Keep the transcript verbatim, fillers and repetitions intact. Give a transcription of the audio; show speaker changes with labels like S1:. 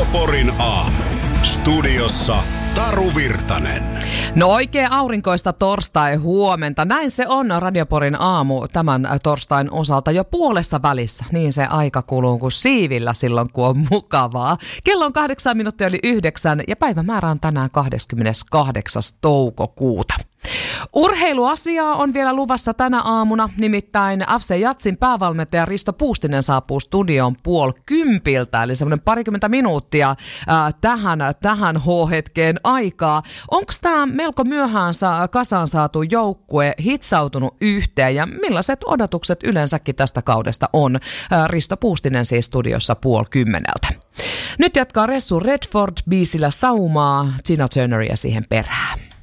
S1: Radioporin aamu. Studiossa Taru Virtanen.
S2: No oikein aurinkoista torstai huomenta. Näin se on Radioporin aamu tämän torstain osalta jo puolessa välissä. Niin se aika kuluu kuin siivillä silloin, kun on mukavaa. Kello on kahdeksan minuuttia yli yhdeksän ja päivämäärä on tänään kahdeskymmeneskahdeksas toukokuuta. Urheiluasiaa on vielä luvassa tänä aamuna, nimittäin F C Jatsin päävalmentaja Risto Puustinen saapuu studioon puoli kympiltä, eli semmoinen parikymmentä minuuttia ää, tähän, tähän H-hetkeen aikaa. Onko tämä melko myöhään saa, kasaan saatu joukkue hitsautunut yhteen ja millaiset odotukset yleensäkin tästä kaudesta on? Ää, Risto Puustinen siis studiossa puoli kymmeneltä. Nyt jatkaa Ressu Redford biisillä Saumaa, Tina Turneria siihen perään.